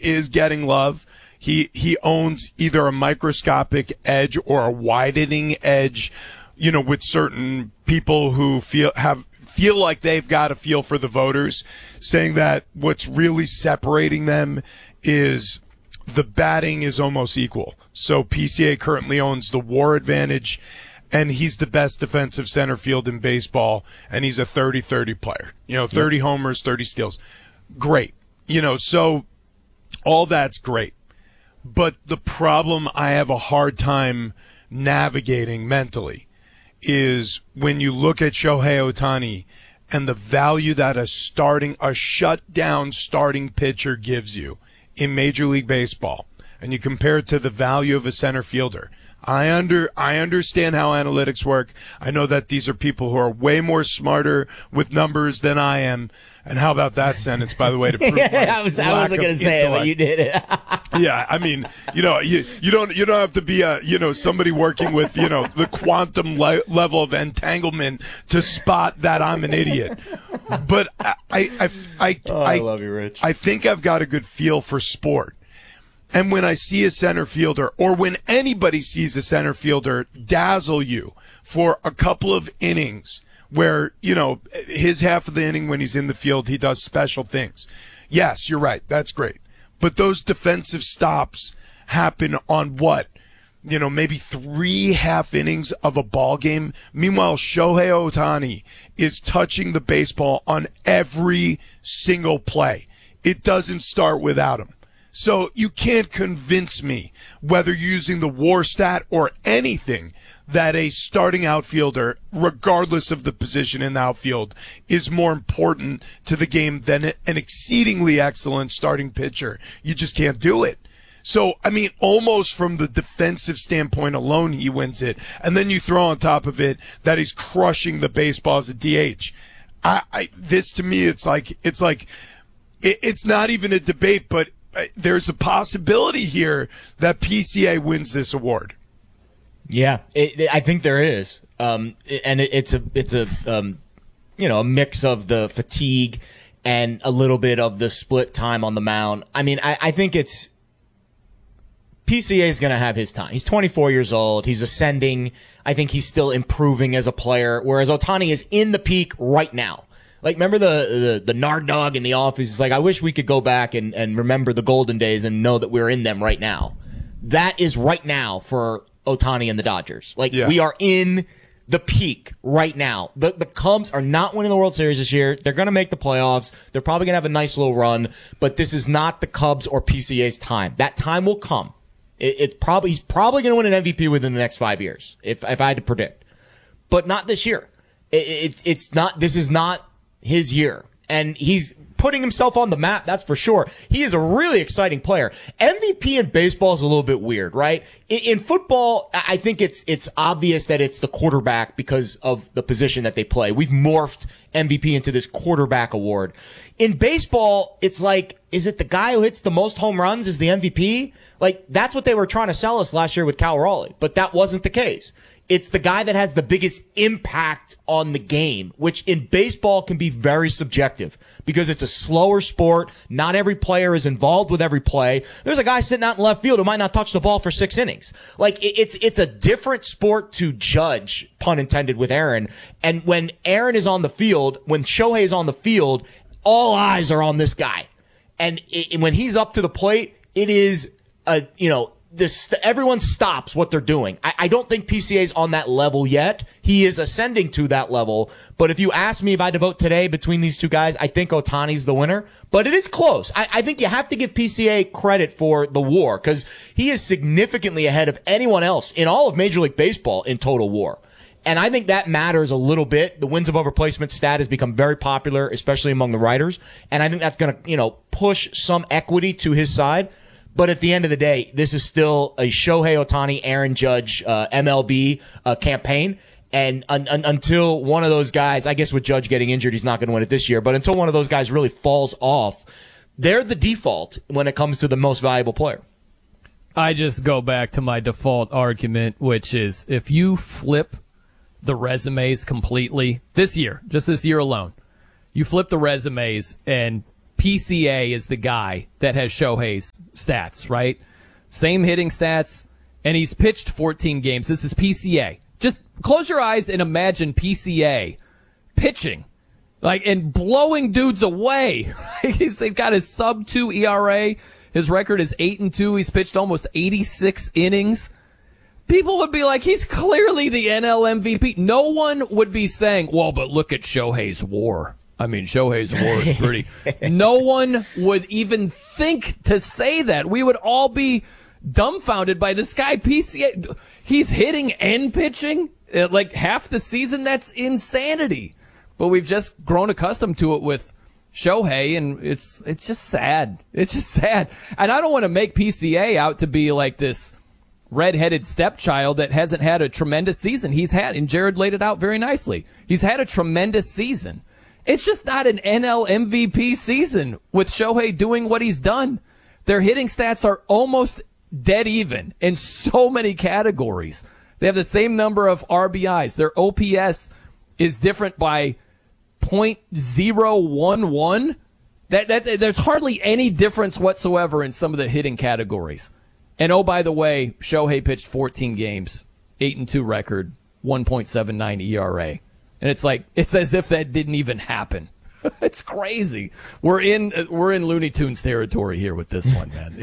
is getting love. He owns either a microscopic edge or a widening edge, with certain people who feel like they've got a feel for the voters, saying that what's really separating them is the batting is almost equal. So PCA currently owns the WAR advantage, and he's the best defensive center field in baseball, and he's a 30-30 player. 30 homers, 30 steals. Great. So all that's great. But the problem I have a hard time navigating mentally is when you look at Shohei Ohtani and the value that a shutdown starting pitcher gives you in Major League Baseball, and you compare it to the value of a center fielder. I understand how analytics work. I know that these are people who are way more smarter with numbers than I am. And how about that sentence, by the way, to prove I wasn't going to say it, but you did it. Yeah, I mean, you don't have to be somebody working with the quantum level of entanglement to spot that I'm an idiot. But I love you, Rich. I think I've got a good feel for sport. And when I see a center fielder, or when anybody sees a center fielder dazzle you for a couple of innings where, his half of the inning when he's in the field, he does special things. Yes, you're right. That's great. But those defensive stops happen on what? Maybe 3 half innings of a ball game. Meanwhile, Shohei Ohtani is touching the baseball on every single play. It doesn't start without him. So you can't convince me, whether using the WAR stat or anything, that a starting outfielder, regardless of the position in the outfield, is more important to the game than an exceedingly excellent starting pitcher. You just can't do it. So, I mean, almost from the defensive standpoint alone, he wins it. And then you throw on top of it that he's crushing the baseball as a DH. This to me, it's not even a debate, but there's a possibility here that PCA wins this award. Yeah, I think there is, and it's a a mix of the fatigue and a little bit of the split time on the mound. I mean, I think it's PCA is going to have his time. He's 24 years old. He's ascending. I think he's still improving as a player, whereas Ohtani is in the peak right now. Like, remember the Nard Dog in the office? It's like, I wish we could go back and remember the golden days and know that we're in them right now. That is right now for Ohtani and the Dodgers. We are in the peak right now. The Cubs are not winning the World Series this year. They're going to make the playoffs. They're probably going to have a nice little run, but this is not the Cubs or PCA's time. That time will come. He's probably going to win an MVP within the next 5 years, if I had to predict. But not this year. This is not his year. And he's putting himself on the map, that's for sure. He is a really exciting player. MVP in baseball is a little bit weird, right? In football, I think it's obvious that it's the quarterback because of the position that they play. We've morphed MVP into this quarterback award. In baseball, it's like, is it the guy who hits the most home runs is the MVP? Like, that's what they were trying to sell us last year with Cal Raleigh, but that wasn't the case. It's the guy that has the biggest impact on the game, which in baseball can be very subjective because it's a slower sport. Not every player is involved with every play. There's a guy sitting out in left field who might not touch the ball for 6 innings. Like, it's a different sport to judge, pun intended, with Aaron. And when Aaron is on the field, when Shohei is on the field, all eyes are on this guy. And when he's up to the plate, it is everyone stops what they're doing. I don't think PCA's on that level yet. He is ascending to that level. But if you ask me if I had to vote today between these two guys, I think Ohtani's the winner. But it is close. I think you have to give PCA credit for the WAR because he is significantly ahead of anyone else in all of Major League Baseball in total WAR. And I think that matters a little bit. The wins above replacement stat has become very popular, especially among the writers. And I think that's going to, push some equity to his side. But at the end of the day, this is still a Shohei Ohtani, Aaron Judge, MLB campaign. And until one of those guys, I guess with Judge getting injured, he's not going to win it this year. But until one of those guys really falls off, they're the default when it comes to the most valuable player. I just go back to my default argument, which is if you flip the resumes completely this year, just this year alone, you flip the resumes and PCA is the guy that has Shohei's stats, right? Same hitting stats, and he's pitched 14 games. This is PCA. Just close your eyes and imagine PCA pitching, and blowing dudes away. He's got his sub-2 ERA. His record is 8-2. He's pitched almost 86 innings. People would be like, he's clearly the NL MVP. No one would be saying, well, but look at Shohei's WAR. I mean, Shohei's WAR is pretty. No one would even think to say that. We would all be dumbfounded by this guy. PCA, he's hitting and pitching like half the season. That's insanity. But we've just grown accustomed to it with Shohei, and it's just sad. It's just sad. And I don't want to make PCA out to be like this redheaded stepchild that hasn't had a tremendous season. He's had, and Jared laid it out very nicely. He's had a tremendous season. It's just not an NL MVP season with Shohei doing what he's done. Their hitting stats are almost dead even in so many categories. They have the same number of RBIs. Their OPS is different by .011. There's hardly any difference whatsoever in some of the hitting categories. And oh, by the way, Shohei pitched 14 games, 8-2 record, 1.79 ERA. And it's as if that didn't even happen. It's crazy. We're in Looney Tunes territory here with this one, man.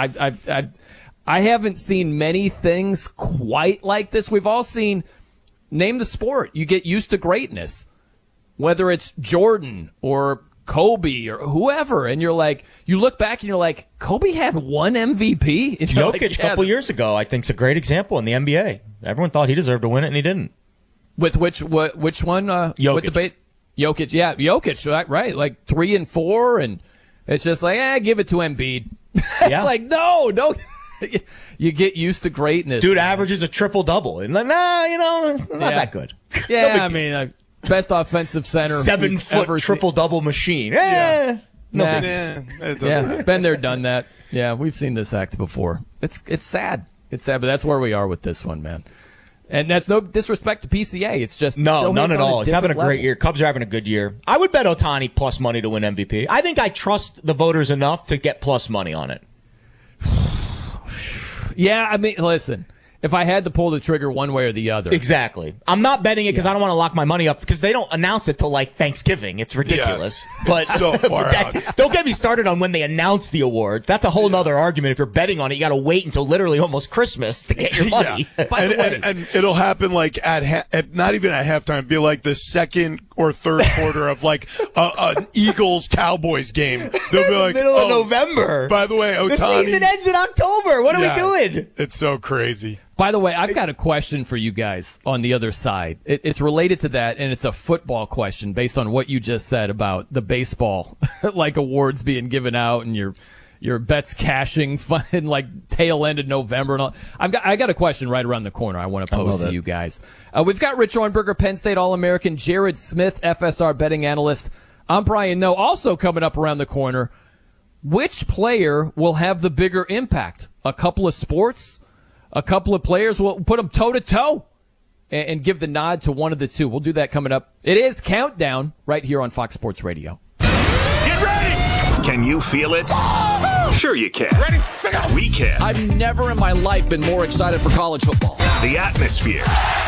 I haven't seen many things quite like this. We've all seen, name the sport. You get used to greatness, whether it's Jordan or Kobe or whoever, and you look back and you're like, Kobe had one MVP? And Jokic a couple years ago, I think, is a great example in the NBA. Everyone thought he deserved to win it, and he didn't. With which one? Jokic. With debate? Jokic, yeah, Jokic, right? Like 3 and 4, and it's just like, give it to Embiid. It's like, no. You get used to greatness. Dude averages a triple-double. And it's not that good. Yeah, I mean, best offensive center. 7-foot triple-double machine. Been there, done that. Yeah, we've seen this act before. It's sad. It's sad, but that's where we are with this one, man. And that's no disrespect to PCA. It's just none at all. He's having a great level. year. Cubs are having a good year. I would bet Ohtani plus money to win MVP. I think I trust the voters enough to get plus money on it. Yeah, I mean, listen. If I had to pull the trigger one way or the other. Exactly. I'm not betting it because I don't want to lock my money up because they don't announce it till like Thanksgiving. It's ridiculous. Yeah. But so far out. Don't get me started on when they announce the awards. That's a whole nother argument. If you're betting on it, you got to wait until literally almost Christmas to get your money. Yeah. By the way. And it'll happen like at not even at halftime. It'll be like the second or third quarter of like an Eagles Cowboys game. They'll be like middle of November. By the way, Ohtani. The season ends in October. What are we doing? It's so crazy. By the way, I've got a question for you guys on the other side. It's related to that, and it's a football question based on what you just said about the baseball like awards being given out and your bets cashing in like tail end of November and all. I got a question right around the corner I want to pose to you guys. We've got Rich Ornberger, Penn State All-American, Jared Smith, FSR betting analyst. I'm Brian Noe, also coming up around the corner. Which player will have the bigger impact? A couple of sports? A couple of players? Will put them toe-to-toe and give the nod to one of the two. We'll do that coming up. It is Countdown right here on Fox Sports Radio. Get ready! Can you feel it? Sure you can. Ready? We can. I've never in my life been more excited for college football. The atmospheres.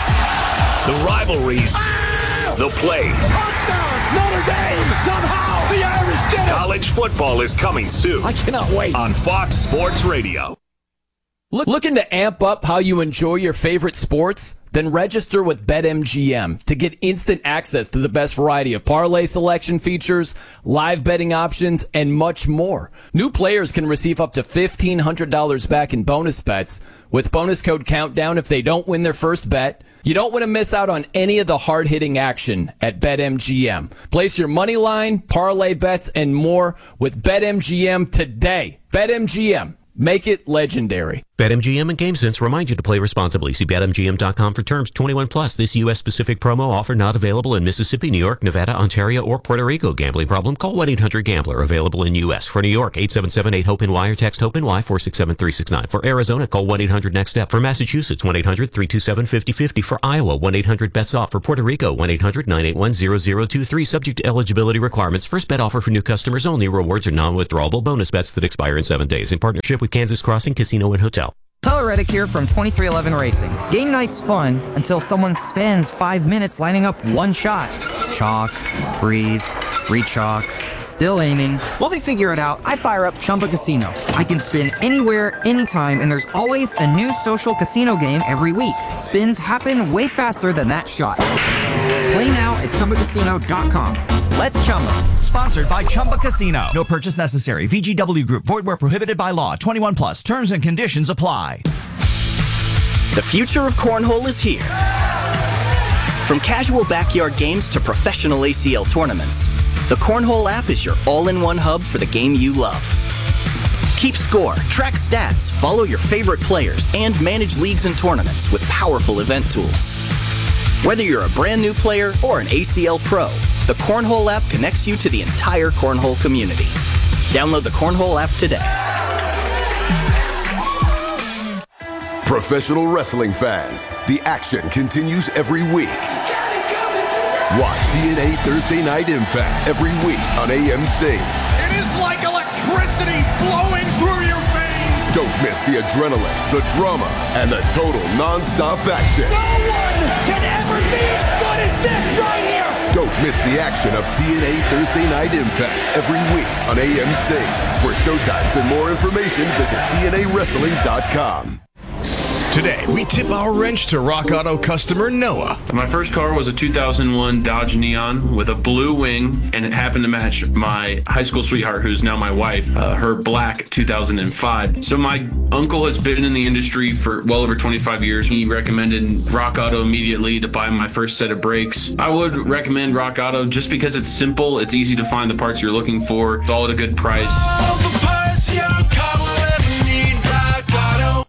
The rivalries. The plays. Touchdown! Notre Dame! Somehow the Irish did it! College football is coming soon. I cannot wait. On Fox Sports Radio. Looking to amp up how you enjoy your favorite sports? Then register with BetMGM to get instant access to the best variety of parlay selection features, live betting options, and much more. New players can receive up to $1,500 back in bonus bets with bonus code COUNTDOWN if they don't win their first bet. You don't want to miss out on any of the hard-hitting action at BetMGM. Place your money line, parlay bets, and more with BetMGM today. BetMGM. Make it legendary. BetMGM and GameSense remind you to play responsibly. See BetMGM.com for terms. 21 plus. This U.S.-specific promo offer not available in Mississippi, New York, Nevada, Ontario, or Puerto Rico. Gambling problem? Call 1-800-GAMBLER. Available in U.S. For New York, 877-8-HOPE-NY or text HOPE-NY 467-369. For Arizona, call 1-800-NEXT-STEP. For Massachusetts, 1-800-327-5050. For Iowa, 1-800-BETS-OFF. For Puerto Rico, 1-800-981-0023. Subject to eligibility requirements. First bet offer for new customers only. Rewards are non-withdrawable bonus bets that expire in 7 days. In partnership with of Kansas Crossing Casino and Hotel. Tyler Reddick here from 2311 Racing. Game night's fun until someone spends 5 minutes lining up one shot. Chalk, breathe, re-chalk, still aiming. While they figure it out, I fire up Chumba Casino. I can spin anywhere, anytime, and there's always a new social casino game every week. Spins happen way faster than that shot. Play now at ChumbaCasino.com. Let's Chumba. Sponsored by Chumba Casino. No purchase necessary. VGW Group. Void where prohibited by law. 21 plus. Terms and conditions apply. The future of cornhole is here. From casual backyard games to professional ACL tournaments, the Cornhole app is your all-in-one hub for the game you love. Keep score, track stats, follow your favorite players, and manage leagues and tournaments with powerful event tools. Whether you're a brand new player or an ACL pro, the Cornhole app connects you to the entire Cornhole community. Download the Cornhole app today. Professional wrestling fans, the action continues every week. Watch TNA Thursday Night Impact every week on AMC. It is like electricity flowing through your veins. Don't miss the adrenaline, the drama, and the total non-stop action. No one can ever be as good as this right here. Don't miss the action of TNA Thursday Night Impact every week on AMC. For showtimes and more information, visit TNAWrestling.com. Today, we tip our wrench to Rock Auto customer Noah. My first car was a 2001 Dodge Neon with a blue wing, and it happened to match my high school sweetheart, who's now my wife, her black 2005. So my uncle has been in the industry for well over 25 years. He recommended Rock Auto immediately to buy my first set of brakes. I would recommend Rock Auto just because it's simple, it's easy to find the parts you're looking for, it's all at a good price. All the parts your car will ever need, Rock Auto.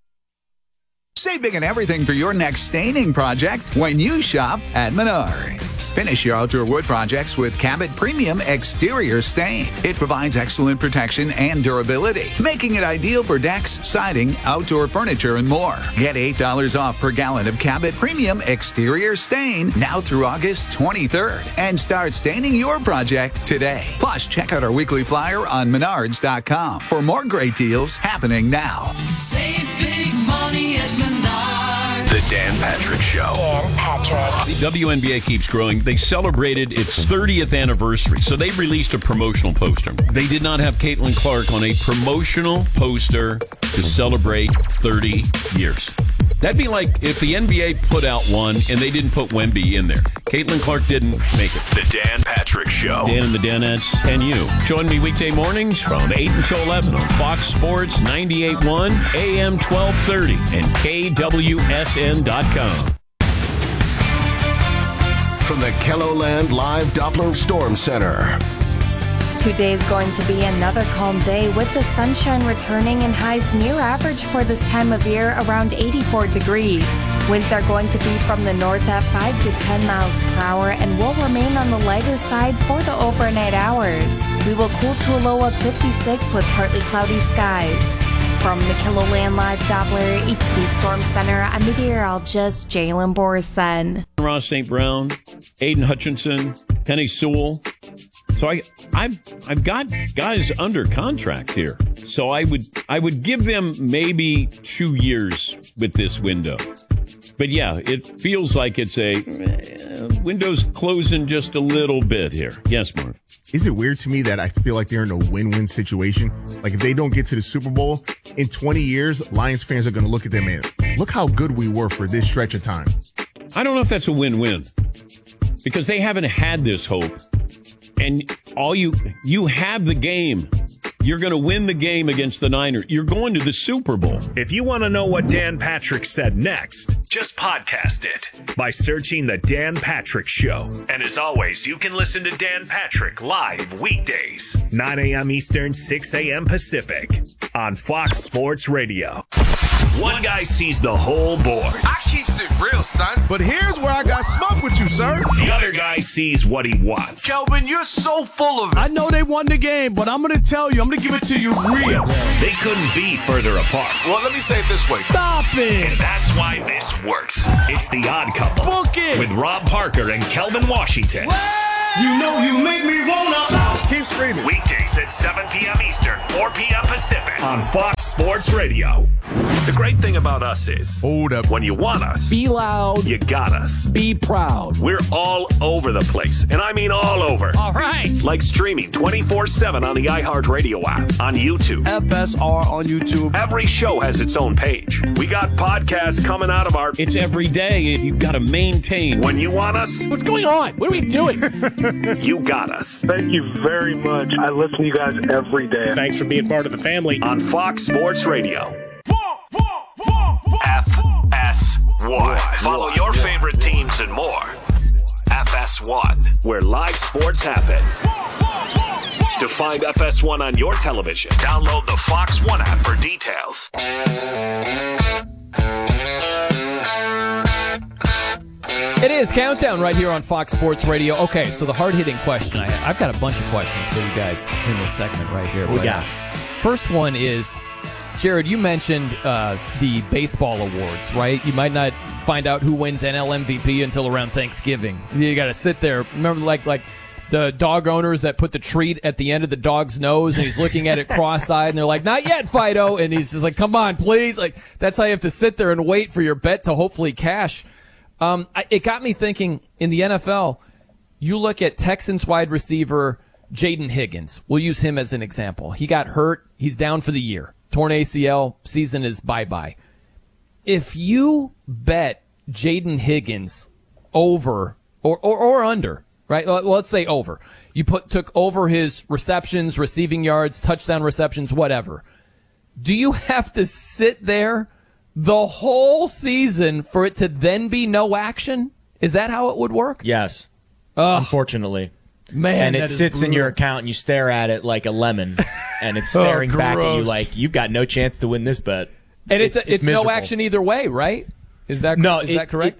Save big on everything for your next staining project when you shop at Menards. Finish your outdoor wood projects with Cabot Premium Exterior Stain. It provides excellent protection and durability, making it ideal for decks, siding, outdoor furniture, and more. Get $8 off per gallon of Cabot Premium Exterior Stain now through August 23rd and start staining your project today. Plus, check out our weekly flyer on Menards.com for more great deals happening now. Save big money at Menards. The Dan Patrick Show. Dan Patrick. The WNBA keeps growing. They celebrated its 30th anniversary, so they released a promotional poster. They did not have Caitlin Clark on a promotional poster to celebrate 30 years. That'd be like if the NBA put out one and they didn't put Wemby in there. Caitlin Clark didn't make it. The Dan Patrick Show. Dan and the Danettes and you. Join me weekday mornings from 8 until 11 on Fox Sports 98.1, AM 1230, and KWSN.com. From the KELOLAND Live Doppler Storm Center. Today's going to be another calm day with the sunshine returning and highs near average for this time of year, around 84 degrees. Winds are going to be from the north at 5 to 10 miles per hour and will remain on the lighter side for the overnight hours. We will cool to a low of 56 with partly cloudy skies. From the KELOLAND Live Doppler HD Storm Center, I'm meteorologist Jalen Borson. Ross St. Brown, Aiden Hutchinson, Penny Sewell. So I've got guys under contract here. So I would give them maybe 2 years with this window. But yeah, it feels like it's a window's closing just a little bit here. Yes, Marv. Is it weird to me that I feel like they're in a win-win situation? Like if they don't get to the Super Bowl in 20 years, Lions fans are going to look at them and look how good we were for this stretch of time. I don't know if that's a win-win because they haven't had this hope. And all you have the game. You're going to win the game against the Niners. You're going to the Super Bowl. If you want to know what Dan Patrick said next, just podcast it by searching The Dan Patrick Show. And as always, you can listen to Dan Patrick live weekdays, 9 a.m. Eastern, 6 a.m. Pacific on Fox Sports Radio. One guy sees the whole board. I keeps it real, son. But here's where I got smoke with you, sir. The other guy sees what he wants. Kelvin, you're so full of it. I know they won the game, but I'm going to tell you, I'm going to give it to you real. They couldn't be further apart. Well, let me say it this way. Stop it. And that's why this works. It's The Odd Couple. Book it. With Rob Parker and Kelvin Washington. What? You know you make me wanna. Keep screaming. Weekdays at 7 p.m. Eastern, 4 p.m. Pacific on Fox Sports Radio. The great thing about us is, hold up, when you want us, be loud, you got us. Be proud. We're all over the place, and I mean all over. All right. Like streaming 24/7 on the iHeartRadio app, on YouTube. FSR on YouTube. Every show has its own page. We got podcasts coming out of our... It's every day. You've got to maintain. When you want us... What's going on? What are we doing? You got us. Thank you very much. I listen to you guys every day. Thanks for being part of the family. On Fox Sports Radio. FS1. Follow your favorite teams and more. FS1, where live sports happen. To find FS1 on your television, download the Fox One app for details. It is Countdown right here on Fox Sports Radio. Okay, so the hard-hitting question I've got a bunch of questions for you guys in this segment right here. We got. First one is, Jared, you mentioned the baseball awards, right? You might not find out who wins NL MVP until around Thanksgiving. You got to sit there. Remember, like the dog owners that put the treat at the end of the dog's nose, and he's looking at it cross-eyed, and they're like, "Not yet, Fido," and he's just like, "Come on, please!" Like that's how you have to sit there and wait for your bet to hopefully cash. It got me thinking. In the NFL, you look at Texans wide receiver Jaden Higgins. We'll use him as an example. He got hurt. He's down for the year. Torn ACL. Season is bye-bye. If you bet Jaden Higgins over or under, right? Well, let's say over. You took over his receptions, receiving yards, touchdown receptions, whatever. Do you have to sit there the whole season for it to then be no action? Is that how it would work? Yes. Unfortunately. Man, and it sits in your account and you stare at it like a lemon and it's staring back at you like you've got no chance to win this bet. And it's no action either way, right? Is that correct?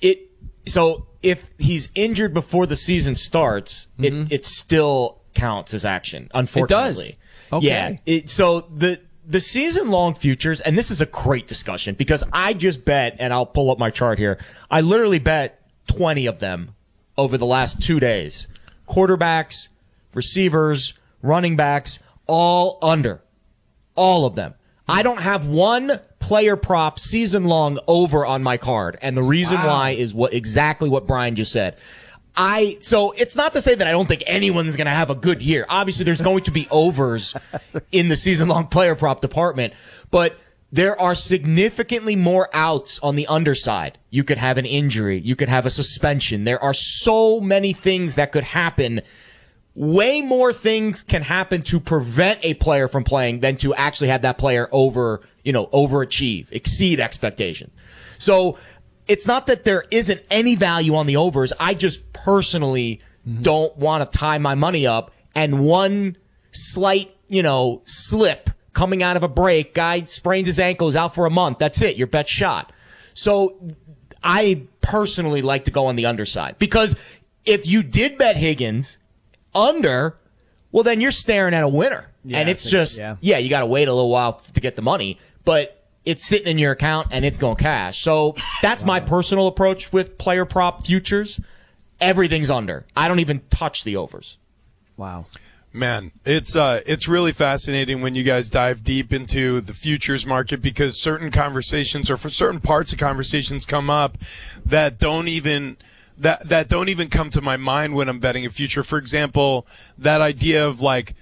So if he's injured before the season starts, it still counts as action, unfortunately. It does. Okay. Yeah. So the season-long futures, and this is a great discussion because I just bet, and I'll pull up my chart here, I literally bet 20 of them over the last 2 days. Quarterbacks, receivers, running backs, all under. All of them. I don't have one player prop season-long over on my card, and the reason why is exactly what Brian just said. So it's not to say that I don't think anyone's going to have a good year. Obviously, there's going to be overs in the season-long player prop department, but there are significantly more outs on the underside. You could have an injury. You could have a suspension. There are so many things that could happen. Way more things can happen to prevent a player from playing than to actually have that player overachieve, exceed expectations. So it's not that there isn't any value on the overs. I just personally don't want to tie my money up, and one slight, slip coming out of a break, guy sprains his ankle, is out for a month. That's it. Your bet's shot. So I personally like to go on the underside because if you did bet Higgins under, well, then you're staring at a winner. Yeah, and it's you got to wait a little while to get the money, but it's sitting in your account and it's going to cash. So that's my personal approach with player prop futures. Everything's under. I don't even touch the overs. Wow. Man, it's really fascinating when you guys dive deep into the futures market because certain conversations or for certain parts of conversations come up that don't even come to my mind when I'm betting a future. For example, that idea of like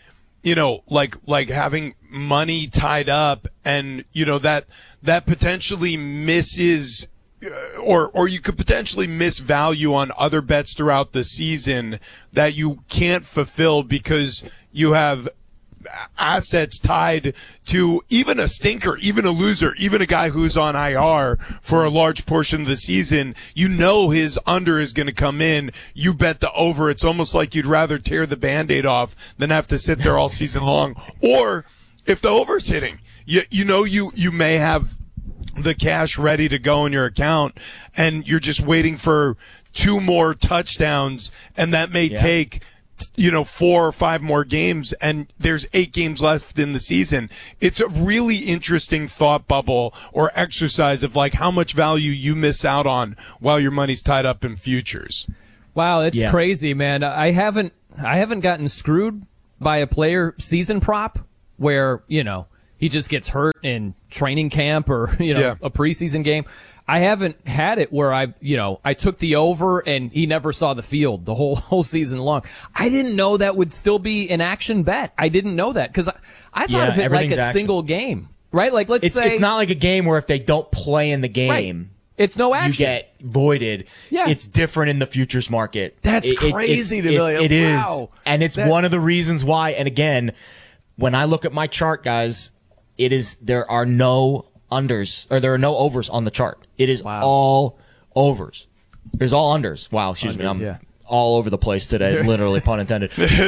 having money tied up and, that potentially misses or you could potentially miss value on other bets throughout the season that you can't fulfill because you have assets tied to even a stinker, even a loser, even a guy who's on IR for a large portion of the season. His under is going to come in. You bet the over. It's almost like you'd rather tear the Band-Aid off than have to sit there all season long. Or if the over's hitting, you may have the cash ready to go in your account and you're just waiting for 2 more touchdowns and that may take 4 or 5 more games and there's 8 games left in the season. It's a really interesting thought bubble or exercise of like how much value you miss out on while your money's tied up in futures. Wow, it's crazy, man. I haven't gotten screwed by a player season prop where, he just gets hurt in training camp or, a preseason game. I haven't had it where I took the over and he never saw the field the whole season long. I didn't know that would still be an action bet. I didn't know that because I thought of it like a single game, right? Like let's say it's not like a game where if they don't play in the game, right. It's no action. You get voided. Yeah. It's different in the futures market. That's crazy to me. It wow. is. And it's one of the reasons why, and again, when I look at my chart, guys, there are no unders, or there are no overs on the chart. It is all overs. There's all unders. Wow, excuse me. I'm all over the place today, literally, pun intended.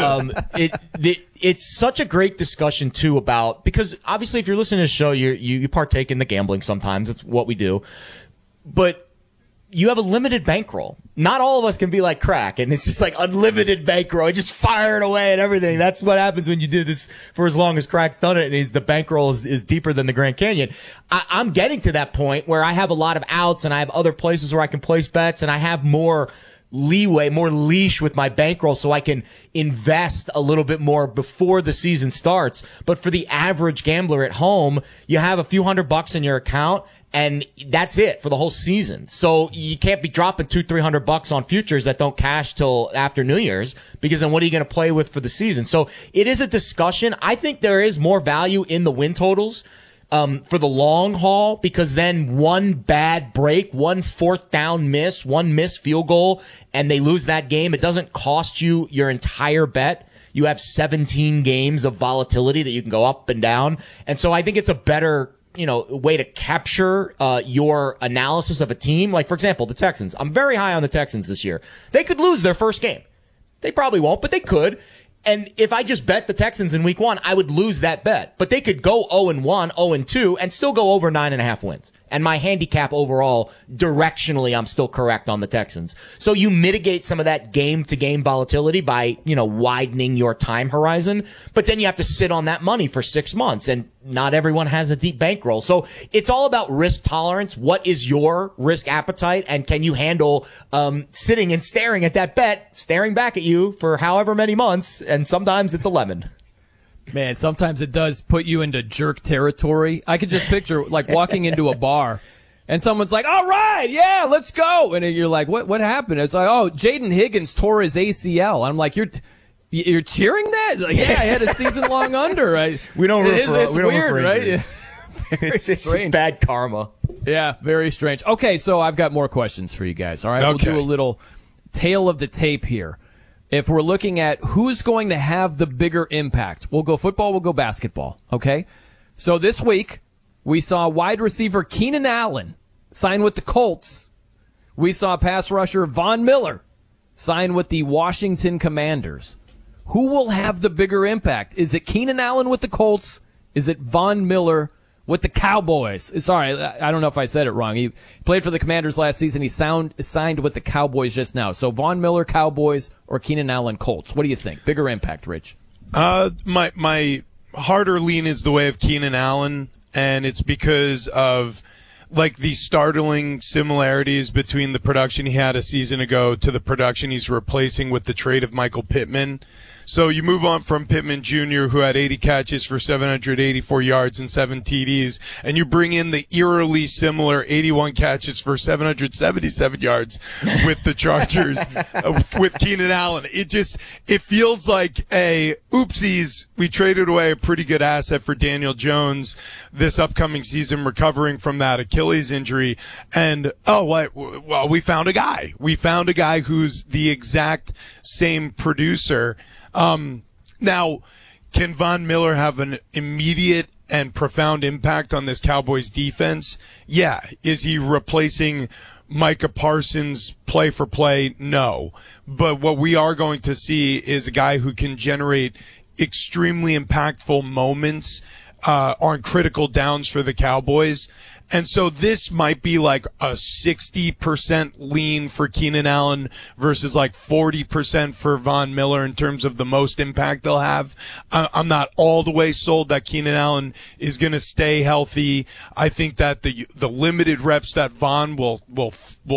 It's such a great discussion, too, because obviously if you're listening to the show, you partake in the gambling sometimes. It's what we do. But you have a limited bankroll. Not all of us can be like crack, and it's just like unlimited bankroll. Just fire it away and everything. That's what happens when you do this for as long as crack's done it, and the bankroll is deeper than the Grand Canyon. I'm getting to that point where I have a lot of outs, and I have other places where I can place bets, and I have more leeway, more leash with my bankroll so I can invest a little bit more before the season starts. But for the average gambler at home, you have a few $100 in your account, and that's it for the whole season. So you can't be dropping $200-300 on futures that don't cash till after New Year's, because then what are you going to play with for the season? So it is a discussion. I think there is more value in the win totals for the long haul, because then one bad break, one fourth down miss, one missed field goal, and they lose that game. It doesn't cost you your entire bet. You have 17 games of volatility that you can go up and down. And so I think it's a better way to capture your analysis of a team. Like, for example, the Texans. I'm very high on the Texans this year. They could lose their first game. They probably won't, but they could. And if I just bet the Texans in week 1, I would lose that bet. But they could go 0-1, 0-2, and still go over 9.5 wins. And my handicap overall, directionally, I'm still correct on the Texans. So you mitigate some of that game-to-game volatility by, widening your time horizon. But then you have to sit on that money for 6 months. And not everyone has a deep bankroll. So it's all about risk tolerance. What is your risk appetite? And can you handle sitting and staring at that bet, staring back at you for however many months? And sometimes it's a lemon. Man, sometimes it does put you into jerk territory. I could just picture like walking into a bar and someone's like, all right, yeah, let's go. And you're like, what happened? It's like, oh, Jaden Higgins tore his ACL. I'm like, you're cheering that? Like, yeah, I had a season-long under. We don't root for it's we don't weird, root for right? It's bad karma. Yeah, very strange. Okay, so I've got more questions for you guys. All right, Okay. We'll do a little tail of the tape here. If we're looking at who's going to have the bigger impact, we'll go football, we'll go basketball, okay? So this week, we saw wide receiver Keenan Allen sign with the Colts. We saw pass rusher Von Miller sign with the Washington Commanders. Who will have the bigger impact? Is it Keenan Allen with the Colts? Is it Von Miller with the Cowboys? Sorry, I don't know if I said it wrong. He played for the Commanders last season. He signed with the Cowboys just now. So Von Miller, Cowboys, or Keenan Allen, Colts? What do you think? Bigger impact, Rich? My harder lean is the way of Keenan Allen, and it's because of like the startling similarities between the production he had a season ago to the production he's replacing with the trade of Michael Pittman. So you move on from Pittman Jr., who had 80 catches for 784 yards and 7 TDs, and you bring in the eerily similar 81 catches for 777 yards with the Chargers with Keenan Allen. It feels like oopsies, we traded away a pretty good asset for Daniel Jones this upcoming season, recovering from that Achilles injury. And, we found a guy. We found a guy who's the exact same producer. Now, can Von Miller have an immediate and profound impact on this Cowboys defense? Yeah. Is he replacing Micah Parsons play for play? No. But what we are going to see is a guy who can generate extremely impactful moments on critical downs for the Cowboys. And so this might be like a 60% lean for Keenan Allen versus like 40% for Von Miller in terms of the most impact they'll have. I'm not all the way sold that Keenan Allen is going to stay healthy. I think that the limited reps that Von will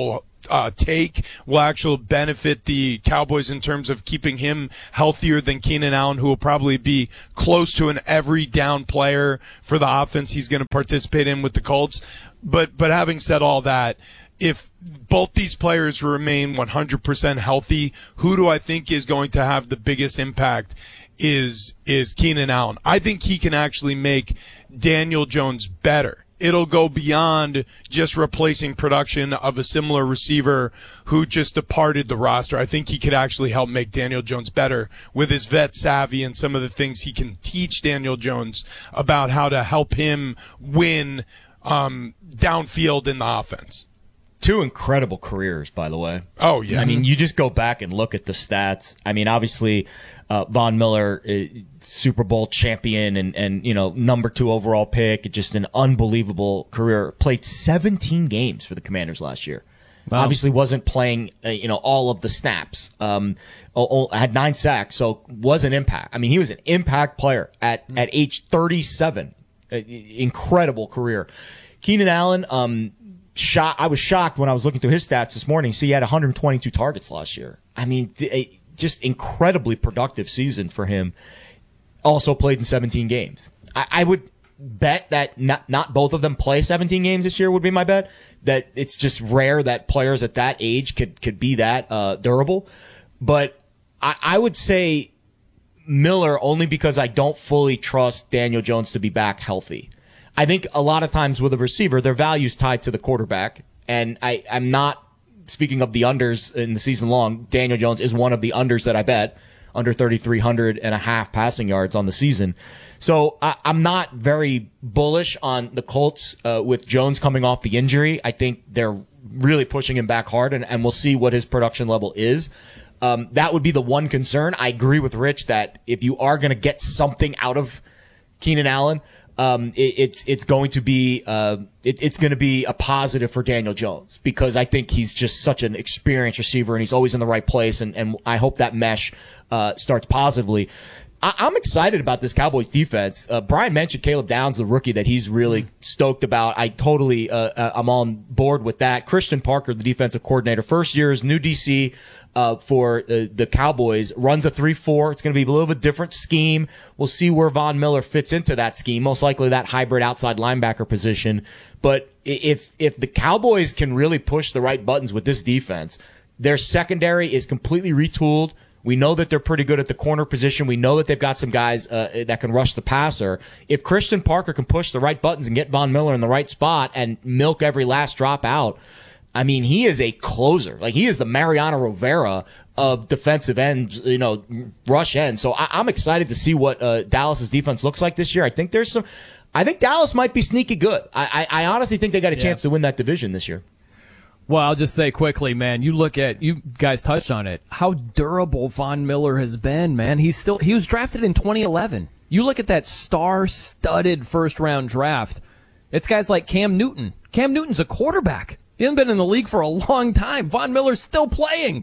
take will actually benefit the Cowboys in terms of keeping him healthier than Keenan Allen, who will probably be close to an every down player for the offense he's going to participate in with the Colts. But having said all that, if both these players remain 100% healthy, who do I think is going to have the biggest impact is Keenan Allen. I think he can actually make Daniel Jones better. It'll go beyond just replacing production of a similar receiver who just departed the roster. I think he could actually help make Daniel Jones better with his vet savvy and some of the things he can teach Daniel Jones about how to help him win downfield in the offense. Two incredible careers, by the way. Oh, yeah. I mean, you just go back and look at the stats. I mean, obviously, Von Miller, Super Bowl champion and number 2 overall pick, just an unbelievable career. Played 17 games for the Commanders last year. Wow. Obviously wasn't playing, all of the snaps. Had 9 sacks, so was an impact. I mean, he was an impact player at age 37. Incredible career. Keenan Allen, I was shocked when I was looking through his stats this morning. See, he had 122 targets last year. I mean, just incredibly productive season for him. Also played in 17 games. I would bet that not both of them play 17 games this year would be my bet. That it's just rare that players at that age could be that durable. But I would say Miller only because I don't fully trust Daniel Jones to be back healthy. I think a lot of times with a receiver, their value's tied to the quarterback. And I'm not speaking of the unders in the season long. Daniel Jones is one of the unders that I bet, under 3,300 and a half passing yards on the season. So I'm not very bullish on the Colts with Jones coming off the injury. I think they're really pushing him back hard, and we'll see what his production level is. That would be the one concern. I agree with Rich that if you are going to get something out of Keenan Allen, it's going to be a positive for Daniel Jones because I think he's just such an experienced receiver and he's always in the right place, and I hope that mesh starts positively. I'm excited about this Cowboys defense. Brian mentioned Caleb Downs, the rookie, that he's really stoked about. I totally I'm on board with that. Christian Parker, the defensive coordinator, first year's new DC for the Cowboys, runs a 3-4. It's going to be a little bit different scheme. We'll see where Von Miller fits into that scheme. Most likely that hybrid outside linebacker position. But if the Cowboys can really push the right buttons with this defense, their secondary is completely retooled. We know that they're pretty good at the corner position. We know that they've got some guys that can rush the passer. If Christian Parker can push the right buttons and get Von Miller in the right spot and milk every last drop out, I mean, he is a closer. Like, he is the Mariano Rivera of defensive ends, rush end. So I'm excited to see what Dallas's defense looks like this year. I think Dallas might be sneaky good. I honestly think they got a chance to win that division this year. Well, I'll just say quickly, man, you guys touched on it, how durable Von Miller has been, man. He was drafted in 2011. You look at that star-studded first-round draft. It's guys like Cam Newton. Cam Newton's a quarterback. He hasn't been in the league for a long time. Von Miller's still playing.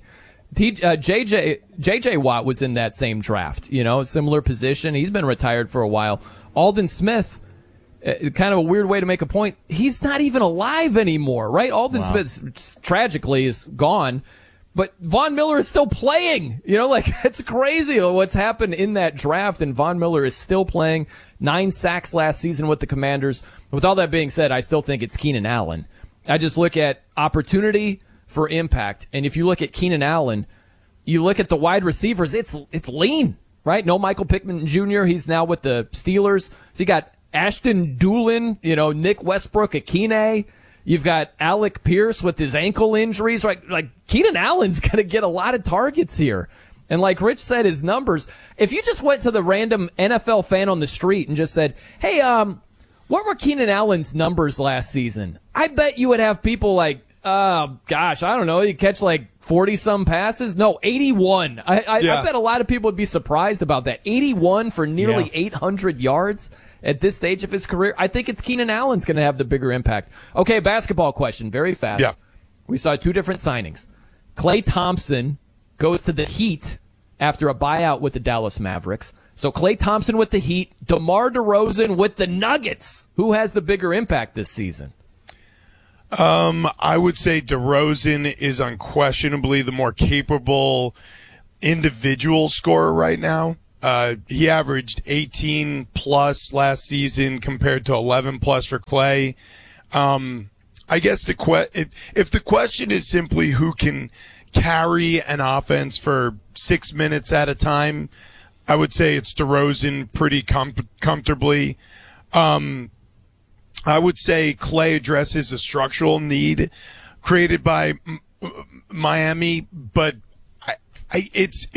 J.J. Watt was in that same draft, similar position. He's been retired for a while. Aldon Smith, kind of a weird way to make a point. He's not even alive anymore, right? Aldon Smith, tragically, is gone. But Von Miller is still playing. It's crazy what's happened in that draft, and Von Miller is still playing. 9 sacks last season with the Commanders. With all that being said, I still think it's Keenan Allen. I just look at opportunity for impact, and if you look at Keenan Allen, you look at the wide receivers, it's lean, right? No Michael Pittman Jr., he's now with the Steelers. So you got Ashton Doolin, Nick Westbrook-Akine. You've got Alec Pierce with his ankle injuries, right? Like, Keenan Allen's going to get a lot of targets here. And like Rich said, his numbers, if you just went to the random NFL fan on the street and just said, hey, what were Keenan Allen's numbers last season? I bet you would have people like, gosh, I don't know, you catch like 40-some passes? No, 81. I bet a lot of people would be surprised about that. 81 for nearly 800 yards at this stage of his career. I think it's Keenan Allen's going to have the bigger impact. Okay, basketball question, very fast. Yeah. We saw 2 different signings. Klay Thompson goes to the Heat after a buyout with the Dallas Mavericks. So Klay Thompson with the Heat, DeMar DeRozan with the Nuggets. Who has the bigger impact this season? I would say DeRozan is unquestionably the more capable individual scorer right now. He averaged 18 plus last season compared to 11 plus for Klay. I guess if the question is simply who can carry an offense for 6 minutes at a time, I would say it's DeRozan pretty comfortably. I would say Klay addresses a structural need created by Miami, but I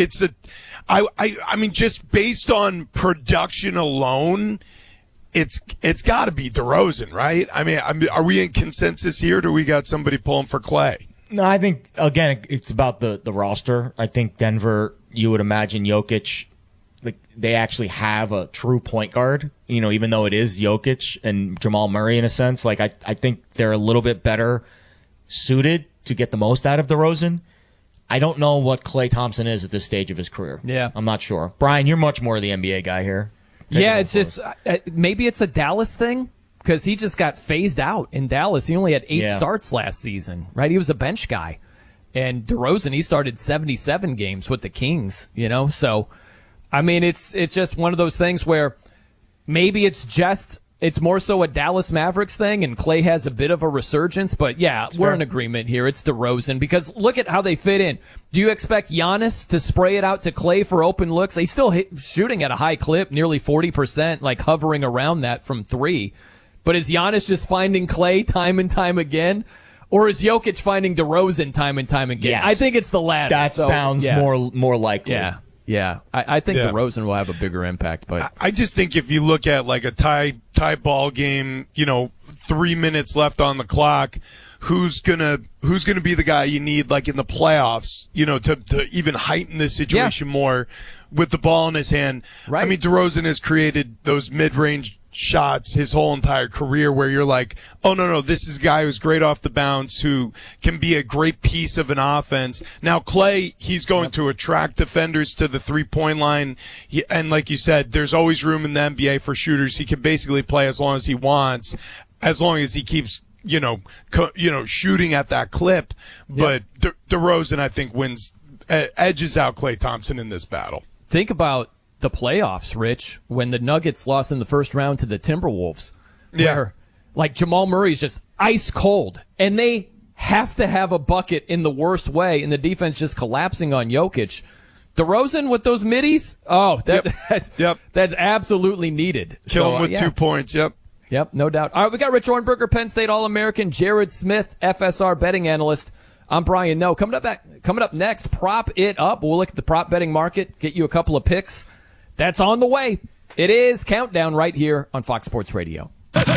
mean, just based on production alone, it's got to be DeRozan, right? I mean, are we in consensus here? Or do we got somebody pulling for Klay? No, I think again it's about the roster. I think Denver, you would imagine Jokic, like they actually have a true point guard, you know, even though it is Jokic and Jamal Murray in a sense. Like I think they're a little bit better suited to get the most out of DeRozan. I don't know what Klay Thompson is at this stage of his career. Yeah. I'm not sure. Brian, you're much more the NBA guy here. Yeah, it's just maybe it's a Dallas thing because he just got phased out in Dallas. He only had 8 starts last season, right? He was a bench guy. And DeRozan, he started 77 games with the Kings, you know? So, I mean, it's just one of those things where maybe it's more so a Dallas Mavericks thing, and Klay has a bit of a resurgence. But, yeah, we're in agreement here. It's DeRozan because look at how they fit in. Do you expect Giannis to spray it out to Klay for open looks? He's still shooting at a high clip, nearly 40%, like hovering around that from 3. But is Giannis just finding Klay time and time again? Or is Jokic finding DeRozan time and time again? Yes. I think it's the latter. That sounds more likely. Yeah. Yeah, I think DeRozan will have a bigger impact, but I just think if you look at like a tie ball game, you know, 3 minutes left on the clock, who's gonna be the guy you need like in the playoffs, you know, to even heighten this situation more with the ball in his hand. Right. I mean, DeRozan has created those mid-range shots his whole entire career where you're like, oh, no, this is a guy who's great off the bounce, who can be a great piece of an offense. Now, Klay, he's going to attract defenders to the three-point line. And like you said, there's always room in the NBA for shooters. He can basically play as long as he wants, as long as he keeps, shooting at that clip. But DeRozan, I think, edges out Klay Thompson in this battle. Think about the playoffs, Rich, when the Nuggets lost in the first round to the Timberwolves. Where, like, Jamal Murray's just ice cold, and they have to have a bucket in the worst way, and the defense just collapsing on Jokic. DeRozan with those middies, that's absolutely needed. Kill him with 2 points, Yep, no doubt. All right, we got Rich Ornberger, Penn State All-American, Jared Smith, FSR betting analyst. I'm Brian Noe. Coming up next, Prop It Up. We'll look at the prop betting market, get you a couple of picks. That's on the way. It is Countdown right here on Fox Sports Radio.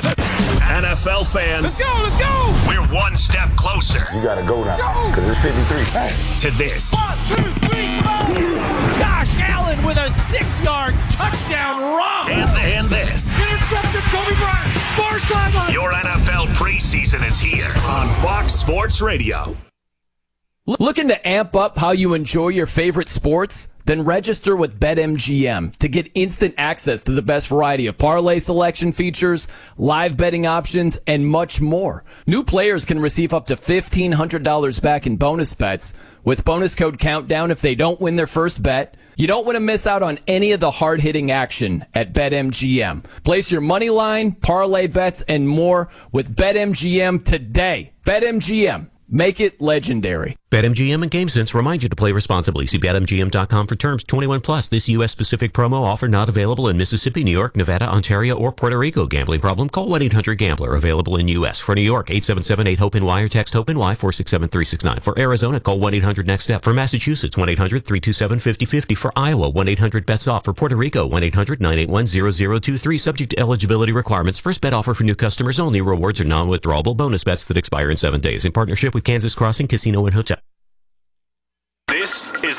NFL fans, let's go! We're one step closer. You gotta go now, because it's 53. To this. 1, 2, 3, 4. Josh Allen with a 6-yard touchdown run. And this. Intercepted Kobe Bryant. Far sideline. Your NFL preseason is here on Fox Sports Radio. Looking to amp up how you enjoy your favorite sports? Then register with BetMGM to get instant access to the best variety of parlay selection features, live betting options, and much more. New players can receive up to $1,500 back in bonus bets with bonus code Countdown if they don't win their first bet. You don't want to miss out on any of the hard-hitting action at BetMGM. Place your money line, parlay bets, and more with BetMGM today. BetMGM. Make it legendary. BetMGM and GameSense remind you to play responsibly. See BetMGM.com for terms. 21 plus. This U.S.-specific promo offer not available in Mississippi, New York, Nevada, Ontario, or Puerto Rico. Gambling problem? Call 1-800-GAMBLER. Available in U.S. For New York, 877-8-HOPE-NY or text HOPE-NY 467-369. For Arizona, call 1-800-NEXT-STEP. For Massachusetts, 1-800-327-5050. For Iowa, 1-800-BETS-OFF. For Puerto Rico, 1-800-981-0023. Subject to eligibility requirements. First bet offer for new customers only. Rewards are non-withdrawable bonus bets that expire in 7 days. In partnership with Kansas Crossing Casino and Hotel. This is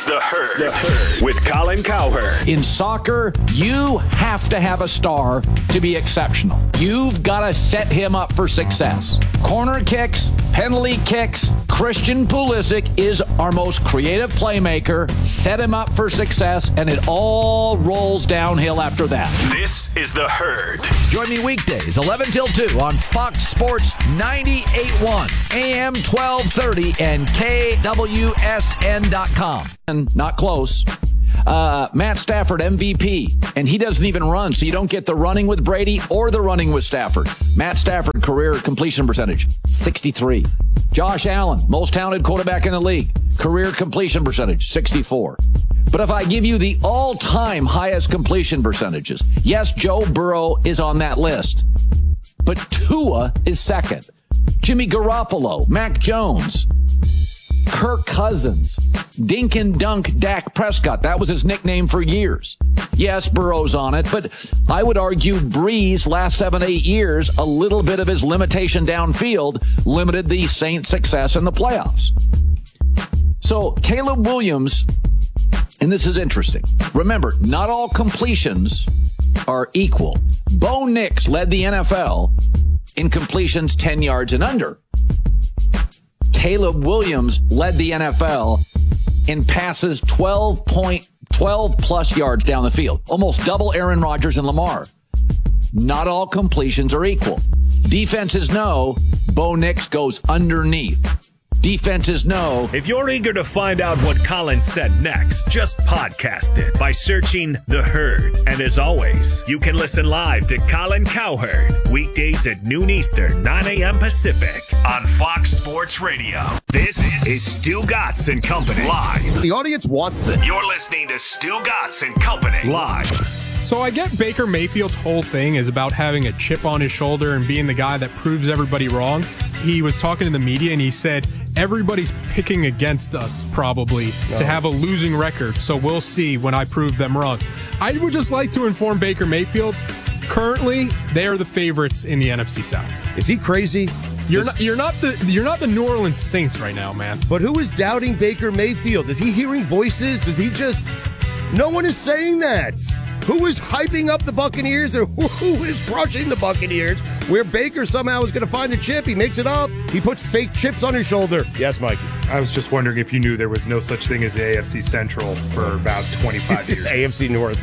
The Herd with Colin Cowherd. In soccer, you have to have a star to be exceptional. You've got to set him up for success. Corner kicks, penalty kicks. Christian Pulisic is our most creative playmaker. Set him up for success, and it all rolls downhill after that. This is The Herd. Join me weekdays, 11 till 2 on Fox Sports 98.1, AM 1230, and KWSN.com. And not close. Matt Stafford, MVP, and he doesn't even run, so you don't get the running with Brady or the running with Stafford. Matt Stafford, career completion percentage, 63. Josh Allen, most talented quarterback in the league, career completion percentage, 64. But if I give you the all-time highest completion percentages, yes, Joe Burrow is on that list, but Tua is second. Jimmy Garoppolo, Mac Jones, Kirk Cousins, Dink and Dunk Dak Prescott. That was his nickname for years. Yes, Burrow's on it, but I would argue Breeze last 7-8 years, a little bit of his limitation downfield limited the Saints' success in the playoffs. So Caleb Williams, and this is interesting. Remember, not all completions are equal. Bo Nix led the NFL in completions 10 yards and under. Caleb Williams led the NFL in passes 12 plus yards down the field. Almost double Aaron Rodgers and Lamar. Not all completions are equal. Defenses know Bo Nix goes underneath. Defenses know. If you're eager to find out what Colin said next, just podcast it by searching The Herd. And as always, you can listen live to Colin Cowherd weekdays at noon Eastern, 9 a.m. Pacific on Fox Sports Radio. This is Stu Gatz and Company live. The audience wants this. You're listening to Stu Gatz and Company live. So I get Baker Mayfield's whole thing is about having a chip on his shoulder and being the guy that proves everybody wrong. He was talking to the media and he said, everybody's picking against us probably to have a losing record. So we'll see when I prove them wrong. I would just like to inform Baker Mayfield, currently they are the favorites in the NFC South. Is he crazy? You're not the New Orleans Saints right now, man. But who is doubting Baker Mayfield? Is he hearing voices? Does he just... No one is saying that. Who is hyping up the Buccaneers or who is crushing the Buccaneers? Where Baker somehow is going to find the chip. He makes it up. He puts fake chips on his shoulder. Yes, Mikey. I was just wondering if you knew there was no such thing as the AFC Central for about 25 years. AFC North.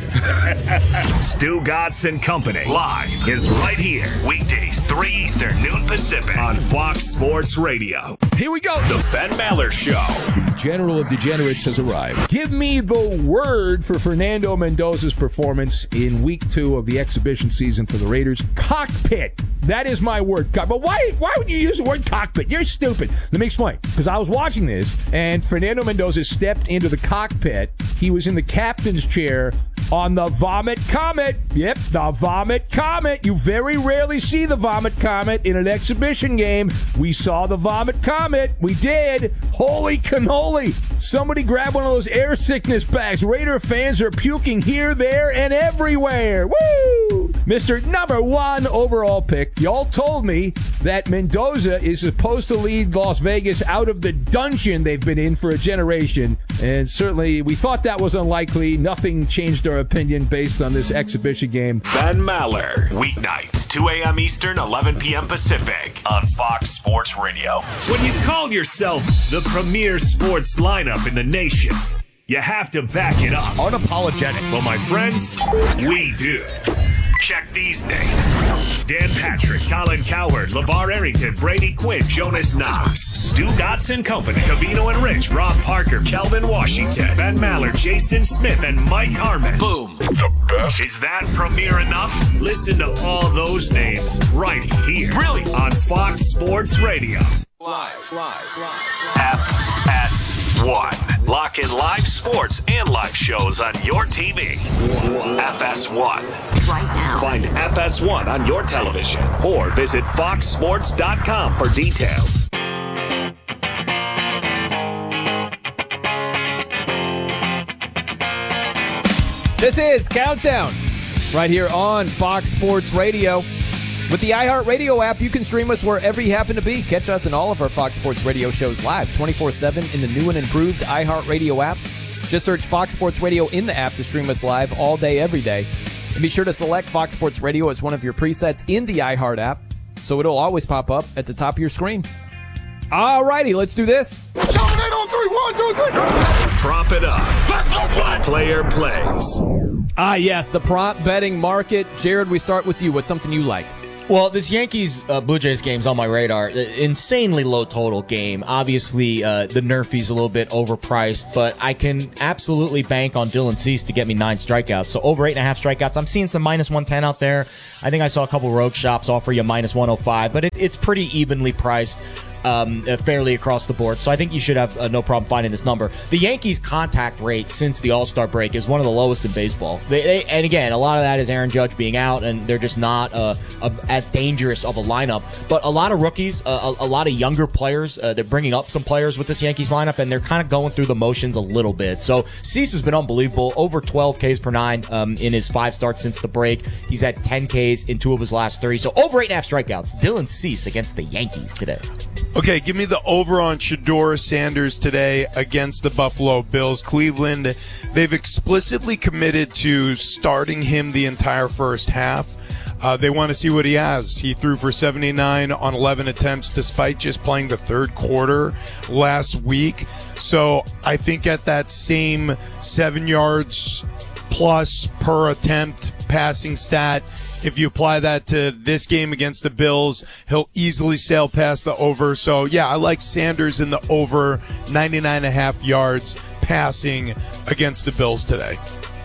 Stu Gatz and Company live is right here. Weekdays, 3 Eastern, noon Pacific on Fox Sports Radio. Here we go. The Ben Maller Show. The General of Degenerates has arrived. Give me the word for Fernando Mendoza's performance in week 2 of the exhibition season for the Raiders. Cockpit. That is my word. But why would you use the word cockpit? You're stupid. Let me explain. Because I was watching this, and Fernando Mendoza stepped into the cockpit. He was in the captain's chair on the Vomit Comet. Yep, the Vomit Comet. You very rarely see the Vomit Comet in an exhibition game. We saw the Vomit Comet. We did. Holy cannoli. Somebody grab one of those air sickness bags. Raider fans are puking here, there, and everywhere. Woo! Mr. Number 1 overall pick. Y'all told me that Mendoza is supposed to lead Las Vegas out of the dungeon they've been in for a generation. And certainly we thought that was unlikely. Nothing changed our opinion based on this exhibition game. Ben Maller, weeknights, 2 a.m. Eastern, 11 p.m. Pacific on Fox Sports Radio. When you call yourself the premier sports lineup in the nation, you have to back it up. Unapologetic. Well, my friends, we do. Check these names. Dan Patrick, Colin Cowherd, LeVar Arrington, Brady Quinn, Jonas Knox, Stu Gatz and Company, Covino and Rich, Rob Parker, Kelvin Washington, Ben Maller, Jason Smith, and Mike Harmon. Boom. The best. Is that premiere enough? Listen to all those names right here. Really? On Fox Sports Radio. Live. FS1. Lock in live sports and live shows on your TV. FS1. Right now. Find FS1 on your television or visit foxsports.com for details. This is Countdown right here on Fox Sports Radio. With the iHeartRadio app, you can stream us wherever you happen to be. Catch us and all of our Fox Sports Radio shows live 24/7 in the new and improved iHeartRadio app. Just search Fox Sports Radio in the app to stream us live all day, every day. And be sure to select Fox Sports Radio as one of your presets in the iHeart app, so it'll always pop up at the top of your screen. All righty, let's do this. Dominate on 3, 1, 2, 3. Prop it up. Let's go play. Player plays. Yes, the prop betting market. Jared, we start with you. What's something you like? Well, this Yankees Blue Jays game's on my radar. Insanely low total game. Obviously, the Nerfie's a little bit overpriced, but I can absolutely bank on Dylan Cease to get me 9 strikeouts. So over 8.5 strikeouts. I'm seeing some minus 110 out there. I think I saw a couple road shops offer you minus 105, but it's pretty evenly priced. Fairly across the board. So I think you should have no problem finding this number. The Yankees' contact rate since the All-Star break is one of the lowest in baseball. And again, a lot of that is Aaron Judge being out, and they're just not as dangerous of a lineup. But a lot of rookies, a lot of younger players, they're bringing up some players with this Yankees lineup, and they're kind of going through the motions a little bit. So Cease has been unbelievable. Over 12 Ks per 9 in his 5 starts since the break. He's had 10 Ks in 2 of his last 3. So over 8.5 strikeouts. Dylan Cease against the Yankees today. Okay, give me the over on Shedeur Sanders today against the Buffalo Bills. Cleveland, they've explicitly committed to starting him the entire first half. They want to see what he has. He threw for 79 on 11 attempts despite just playing the third quarter last week. So I think at that same 7 yards plus per attempt passing stat, if you apply that to this game against the Bills, he'll easily sail past the over. So, yeah, I like Sanders in the over 99.5 yards passing against the Bills today.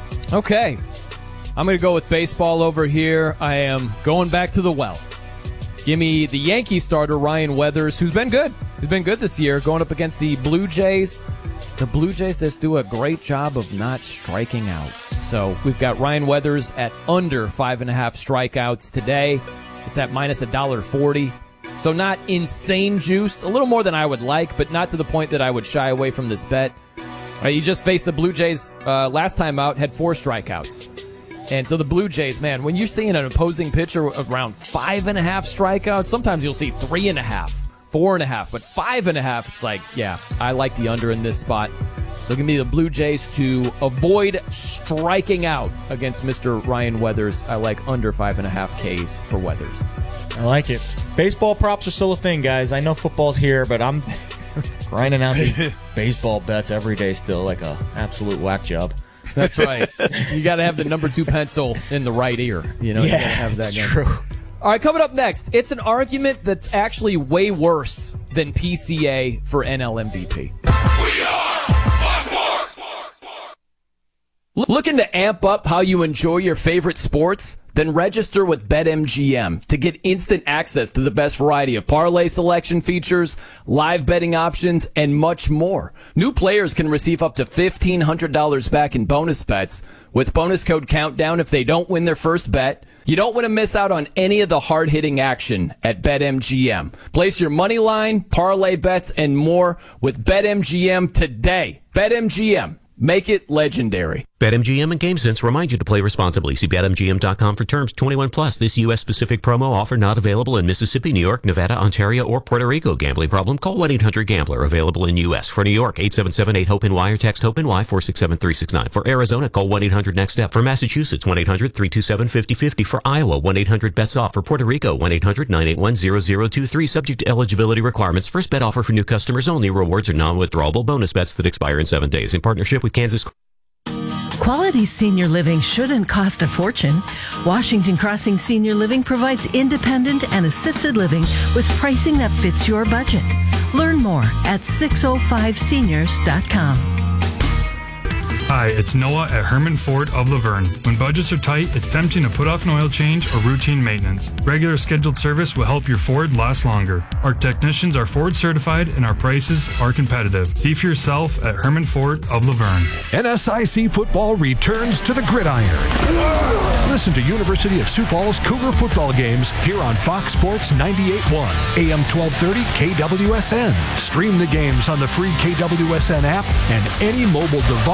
Okay. I'm going to go with baseball over here. I am going back to the well. Give me the Yankee starter, Ryan Weathers, who's been good. He's been good this year, going up against the Blue Jays. The Blue Jays just do a great job of not striking out. So we've got Ryan Weathers at under 5.5 strikeouts today. It's at minus $1.40. So not insane juice. A little more than I would like, but not to the point that I would shy away from this bet. You just faced the Blue Jays last time out, had 4 strikeouts. And so the Blue Jays, man, when you're seeing an opposing pitcher around 5.5 strikeouts, sometimes you'll see 3.5, 4.5, but 5.5, it's like, yeah, I like the under in this spot. So give me the Blue Jays to avoid striking out against Mr. Ryan Weathers. I like under 5.5 Ks for Weathers. I like it. Baseball props are still a thing, guys. I know football's here, but I'm grinding out these baseball bets every day still like a absolute whack job. That's right. You got to have the number 2 pencil in the right ear. You know, you got to have that. That's true. All right, coming up next, it's an argument that's actually way worse than PCA for NL MVP. Looking to amp up how you enjoy your favorite sports? Then register with BetMGM to get instant access to the best variety of parlay selection features, live betting options, and much more. New players can receive up to $1,500 back in bonus bets with bonus code COUNTDOWN if they don't win their first bet. You don't want to miss out on any of the hard-hitting action at BetMGM. Place your money line, parlay bets, and more with BetMGM today. BetMGM. Make it legendary. BetMGM and GameSense remind you to play responsibly. See BetMGM.com for terms. 21 plus. This U.S.-specific promo offer not available in Mississippi, New York, Nevada, Ontario, or Puerto Rico. Gambling problem? Call 1-800-GAMBLER. Available in U.S. For New York, 877-8-HOPE-NY or text HOPE-NY 467-369. For Arizona, call 1-800-NEXT-STEP. For Massachusetts, 1-800-327-5050. For Iowa, 1-800-BETS-OFF. For Puerto Rico, 1-800-981-0023. Subject to eligibility requirements. First bet offer for new customers only. Rewards are non-withdrawable bonus bets that expire in 7 days. In partnership with Kansas. Quality senior living shouldn't cost a fortune. Washington Crossing Senior Living provides independent and assisted living with pricing that fits your budget. Learn more at 605seniors.com. Hi, it's Noah at Herman Ford of Laverne. When budgets are tight, it's tempting to put off an oil change or routine maintenance. Regular scheduled service will help your Ford last longer. Our technicians are Ford certified and our prices are competitive. See for yourself at Herman Ford of Laverne. NSIC football returns to the gridiron. Listen to University of Sioux Falls Cougar football games here on Fox Sports 98.1, AM 1230 KWSN. Stream the games on the free KWSN app and any mobile device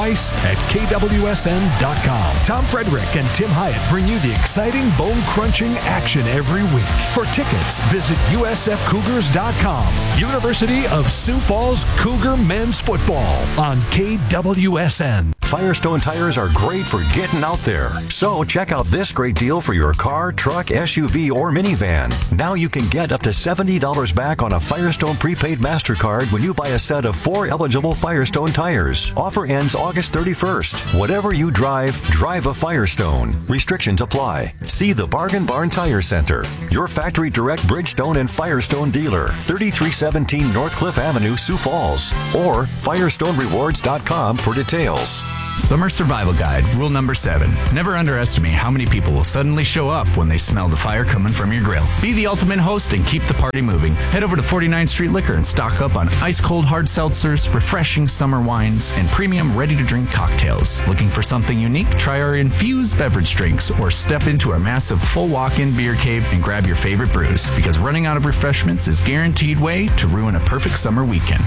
at KWSN.com. Tom Frederick and Tim Hyatt bring you the exciting, bone-crunching action every week. For tickets, visit USFCougars.com. University of Sioux Falls Cougar Men's Football on KWSN. Firestone tires are great for getting out there. So check out this great deal for your car, truck, SUV, or minivan. Now you can get up to $70 back on a Firestone prepaid MasterCard when you buy a set of 4 eligible Firestone tires. Offer ends August 31st. Whatever you drive, drive a Firestone. Restrictions apply. See the Bargain Barn Tire Center, your factory direct Bridgestone and Firestone dealer, 3317 North Cliff Avenue, Sioux Falls, or FirestoneRewards.com for details. Summer Survival Guide, rule number 7. Never underestimate how many people will suddenly show up when they smell the fire coming from your grill. Be the ultimate host and keep the party moving. Head over to 49th Street Liquor and stock up on ice-cold hard seltzers, refreshing summer wines, and premium ready-to-drink cocktails. Looking for something unique? Try our infused beverage drinks or step into our massive full walk-in beer cave and grab your favorite brews, because running out of refreshments is guaranteed way to ruin a perfect summer weekend.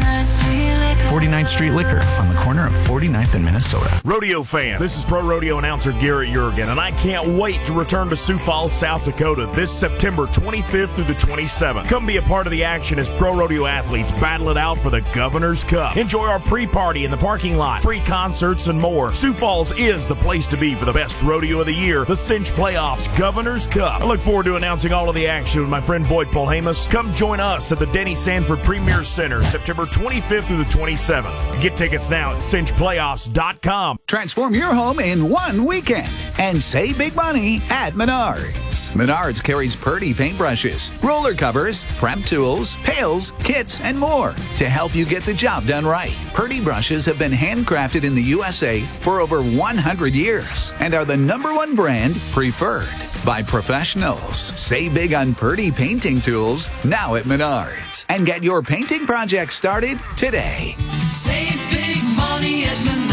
49th Street Liquor on the corner of 49th and Minnesota. Rodeo fan, this is pro rodeo announcer Garrett Jurgen, and I can't wait to return to Sioux Falls, South Dakota this September 25th through the 27th. Come be a part of the action as pro rodeo athletes battle it out for the Governor's Cup. Enjoy our pre-party in the parking lot, free concerts, and more. Sioux Falls is the place to be for the best rodeo of the year, the Cinch Playoffs Governor's Cup. I look forward to announcing all of the action with my friend Boyd Polhamus. Come join us at the Denny Sanford Premier Center, September 25th through the 27th. Get tickets now at cinchplayoffs.com. Transform your home in one weekend and save big money at Menards. Menards carries Purdy paintbrushes, roller covers, prep tools, pails, kits, and more to help you get the job done right. Purdy brushes have been handcrafted in the USA for over 100 years and are the #1 brand preferred by professionals. Save big on Purdy painting tools now at Menards and get your painting project started today. Save big money at Menards.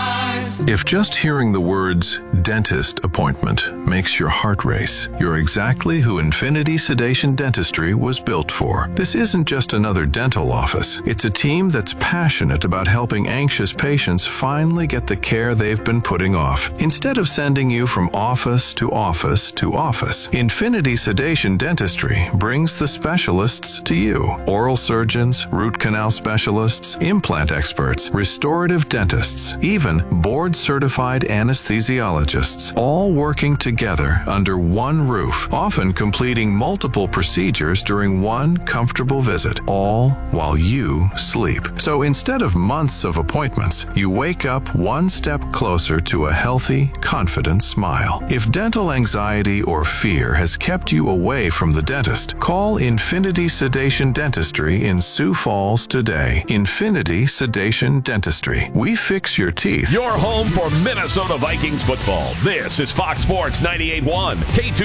If just hearing the words dentist appointment makes your heart race, you're exactly who Infinity Sedation Dentistry was built for. This isn't just another dental office. It's a team that's passionate about helping anxious patients finally get the care they've been putting off. Instead of sending you from office to office to office, Infinity Sedation Dentistry brings the specialists to you. Oral surgeons, root canal specialists, implant experts, restorative dentists, even board-certified anesthesiologists, all working together under one roof, often completing multiple procedures during one comfortable visit, all while you sleep. So instead of months of appointments, you wake up one step closer to a healthy, confident smile. If dental anxiety or fear has kept you away from the dentist, call Infinity Sedation Dentistry in Sioux Falls today. Infinity Sedation Dentistry. We fix your teeth. Your home for Minnesota Vikings football. This is Fox Sports 98.1,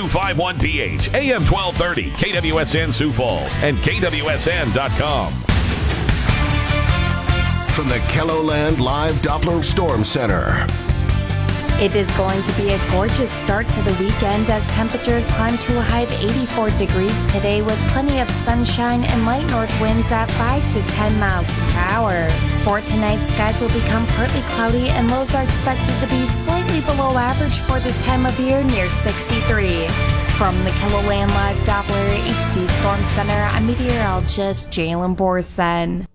K251PH, AM 1230, KWSN Sioux Falls, and KWSN.com. From the KELOLAND Live Doppler Storm Center. It is going to be a gorgeous start to the weekend as temperatures climb to a high of 84 degrees today with plenty of sunshine and light north winds at 5 to 10 miles per hour. For tonight, skies will become partly cloudy and lows are expected to be slightly below average for this time of year, near 63. From the KELOLAND Live Doppler HD Storm Center, I'm meteorologist Jalen Borson.